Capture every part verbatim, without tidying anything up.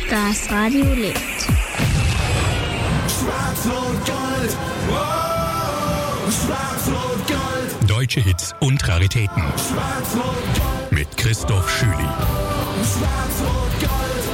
Das Radio lebt. Schwarz-Rot-Gold, oh, Schwarz-Rot-Gold. Deutsche Hits und Raritäten. Schwarz-Rot-Gold. Mit Christoph Schüli. Schwarz-Rot-Gold.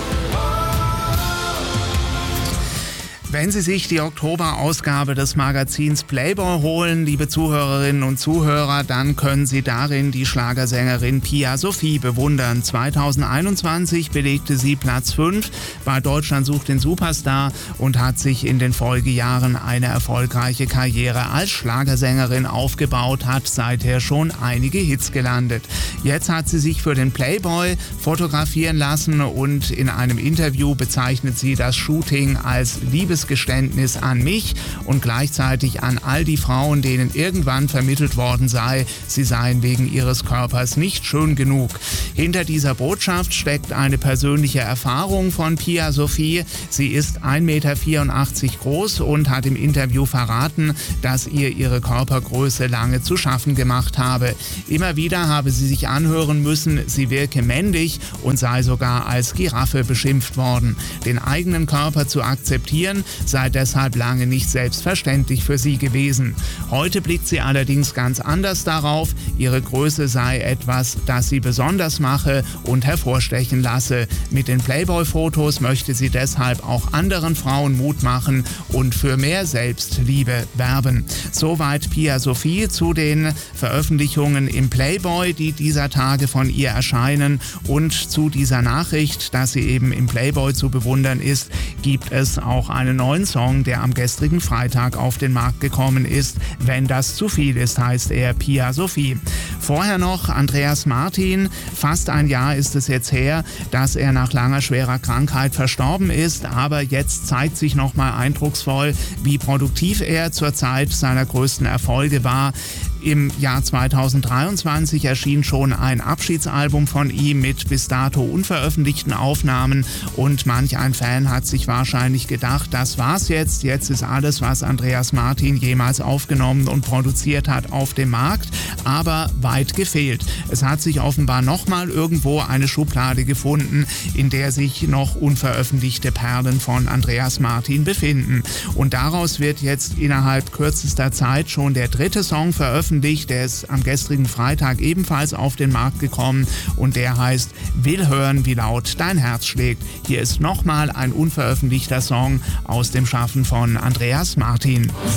Wenn Sie sich die Oktoberausgabe des Magazins Playboy holen, liebe Zuhörerinnen und Zuhörer, dann können Sie darin die Schlagersängerin Pia Sophie bewundern. zweitausendeinundzwanzig belegte sie Platz fünf bei Deutschland sucht den Superstar und hat sich in den Folgejahren eine erfolgreiche Karriere als Schlagersängerin aufgebaut, hat seither schon einige Hits gelandet. Jetzt hat sie sich für den Playboy fotografieren lassen und in einem Interview bezeichnet sie das Shooting als Liebes Geständnis an mich und gleichzeitig an all die Frauen, denen irgendwann vermittelt worden sei, sie seien wegen ihres Körpers nicht schön genug. Hinter dieser Botschaft steckt eine persönliche Erfahrung von Pia Sophie. Sie ist ein Meter vierundachtzig groß und hat im Interview verraten, dass ihr ihre Körpergröße lange zu schaffen gemacht habe. Immer wieder habe sie sich anhören müssen, sie wirke männlich und sei sogar als Giraffe beschimpft worden. Den eigenen Körper zu akzeptieren, sei deshalb lange nicht selbstverständlich für sie gewesen. Heute blickt sie allerdings ganz anders darauf. Ihre Größe sei etwas, das sie besonders mache und hervorstechen lasse. Mit den Playboy-Fotos möchte sie deshalb auch anderen Frauen Mut machen und für mehr Selbstliebe werben. Soweit Pia Sophie zu den Veröffentlichungen im Playboy, die dieser Tage von ihr erscheinen, und zu dieser Nachricht, dass sie eben im Playboy zu bewundern ist, gibt es auch einen neuen Song, der am gestrigen Freitag auf den Markt gekommen ist. Wenn das zu viel ist, heißt er Pia Sophie. Vorher noch Andreas Martin. Fast ein Jahr ist es jetzt her, dass er nach langer schwerer Krankheit verstorben ist, aber jetzt zeigt sich nochmal eindrucksvoll, wie produktiv er zur Zeit seiner größten Erfolge war. Im Jahr zweitausenddreiundzwanzig erschien schon ein Abschiedsalbum von ihm mit bis dato unveröffentlichten Aufnahmen und manch ein Fan hat sich wahrscheinlich gedacht, das war's jetzt, jetzt ist alles, was Andreas Martin jemals aufgenommen und produziert hat, auf dem Markt, aber weit gefehlt. Es hat sich offenbar nochmal irgendwo eine Schublade gefunden, in der sich noch unveröffentlichte Perlen von Andreas Martin befinden. Und daraus wird jetzt innerhalb kürzester Zeit schon der dritte Song veröffentlicht. Der ist am gestrigen Freitag ebenfalls auf den Markt gekommen und der heißt Will hören, wie laut dein Herz schlägt. Hier ist nochmal ein unveröffentlichter Song aus dem Schaffen von Andreas Martin.